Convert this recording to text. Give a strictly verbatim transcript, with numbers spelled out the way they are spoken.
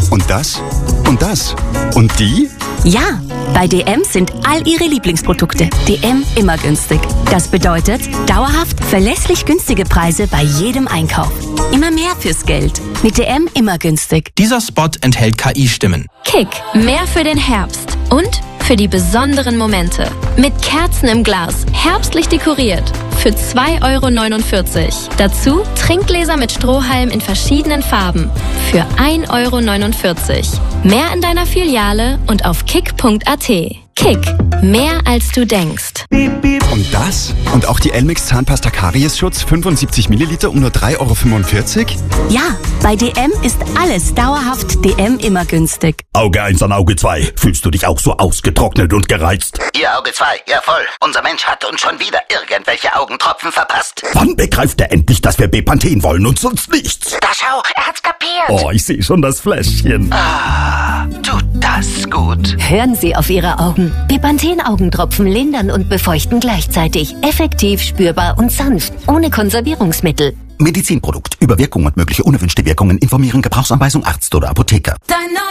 Und das? Und das? Und die? Ja, bei D M sind all Ihre Lieblingsprodukte D M immer günstig. Das bedeutet dauerhaft verlässlich günstige Preise bei jedem Einkauf. Immer mehr fürs Geld. Mit D M immer günstig. Dieser Spot enthält K I-Stimmen. Kick, mehr für den Herbst und für die besonderen Momente. Mit Kerzen im Glas, herbstlich dekoriert. Für zwei Euro neunundvierzig. Dazu Trinkgläser mit Strohhalm in verschiedenen Farben. Für ein Euro neunundvierzig. Mehr in deiner Filiale und auf kick punkt a t. Kick, mehr als du denkst. Und das? Und auch die Elmex Zahnpasta Kariesschutz fünfundsiebzig Milliliter um nur drei Euro fünfundvierzig? Ja, bei D M ist alles dauerhaft D M immer günstig. Auge eins an Auge zwei. Fühlst du dich auch so ausgetrocknet und gereizt? Ihr Auge zwei, ja voll. Unser Mensch hat uns schon wieder irgendwelche Augentropfen verpasst. Wann begreift er endlich, dass wir Bepanthen wollen und sonst nichts? Da schau, er hat's kapiert. Oh, ich sehe schon das Fläschchen. Ah, tut das gut. Hören Sie auf Ihre Augen. Bepanthen-Augentropfen lindern und befeuchten gleichzeitig. Effektiv, spürbar und sanft. Ohne Konservierungsmittel. Medizinprodukt. Über Wirkung und mögliche unerwünschte Wirkungen informieren. Gebrauchsanweisung Arzt oder Apotheker.